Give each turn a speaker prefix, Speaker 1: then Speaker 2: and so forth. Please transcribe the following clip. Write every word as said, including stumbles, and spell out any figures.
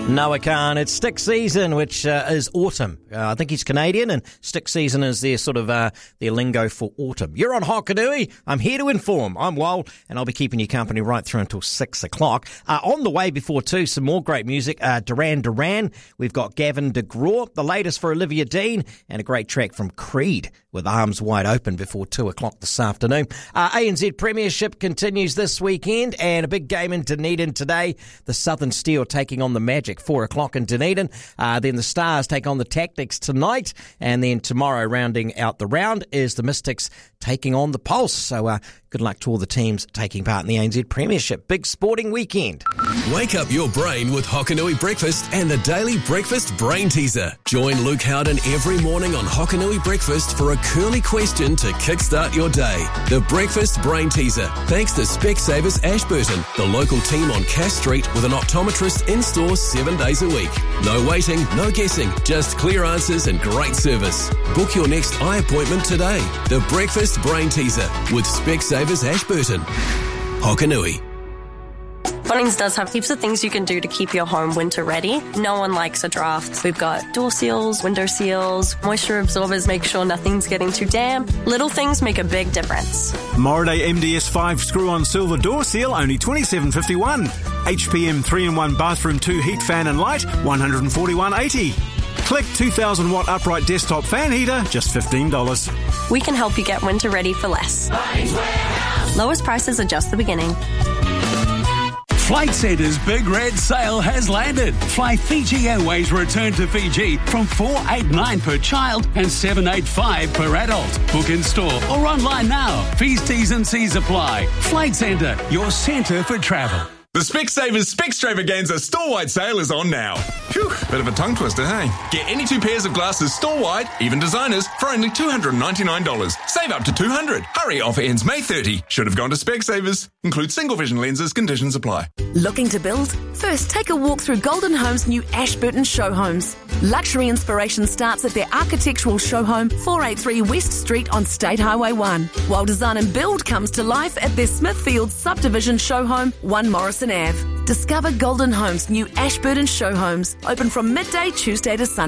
Speaker 1: Noah Khan. It's stick season, which uh, is autumn. Uh, I think he's Canadian, and stick season is their sort of uh, their lingo for autumn. You're on Hokanui. I'm here to inform. I'm Wal, and I'll be keeping you company right through until six o'clock. Uh, on the way before two, some more great music. Uh, Duran Duran. We've got Gavin DeGraw, the latest for Olivia Dean, and a great track from Creed with Arms Wide Open before two o'clock this afternoon. Uh, A N Z Premiership continues this weekend, and a big game in Dunedin today. The Southern Steel taking on the Magic, four o'clock in Dunedin. Uh, then the Stars take on the Tactics tonight, and then tomorrow, rounding out the round, is the Mystics taking on the Pulse. So uh, good luck to all the teams taking part in the A N Z Premiership. Big sporting weekend.
Speaker 2: Wake up your brain with Hokanui Breakfast and the Daily Breakfast Brain Teaser. Join Luke Howden every morning on Hokanui Breakfast for a curly question to kickstart your day. The Breakfast Brain Teaser, thanks to Specsavers Ashburton, the local team on Cass Street with an optometrist in-store seven days a week. No waiting, no guessing, just clear answers and great service. Book your next eye appointment today. The Breakfast Brain Teaser with Specsavers Ashburton. Hokanui.
Speaker 3: Bunnings does have heaps of things you can do to keep your home winter ready. No one likes a draft. We've got door seals, window seals, moisture absorbers, make sure nothing's getting too damp. Little things make a big difference.
Speaker 4: Moriday M D S five screw-on silver door seal, only twenty-seven fifty-one. H P M three in one bathroom two heat fan and light, one hundred forty-one eighty. Click two thousand watt upright desktop fan heater, just fifteen dollars.
Speaker 3: We can help you get winter ready for less. Lowest prices are just the beginning.
Speaker 5: Flight Centre's Big Red Sale has landed. Fly Fiji Airways return to Fiji from four eighty-nine per child and seven eighty-five per adult. Book in store or online now. Fees, T's and C's apply. Flight Centre, your centre for travel.
Speaker 6: The Specsavers Specstravaganza store-wide sale is on now. Phew, bit of a tongue twister, hey? Get any two pairs of glasses store-wide, even designers, for only two hundred ninety-nine dollars. Save up to two hundred dollars. Hurry, offer ends May thirtieth. Should have gone to Specsavers. Includes single vision lenses, conditions apply.
Speaker 7: Looking to build? First, take a walk through Golden Homes' new Ashburton show homes. Luxury inspiration starts at their architectural show home, four eighty-three West Street on State Highway one, while design and build comes to life at their Smithfield subdivision show home, one Morrison Avenue. Discover Golden Homes' new Ashburton show homes, open from midday Tuesday to Sunday.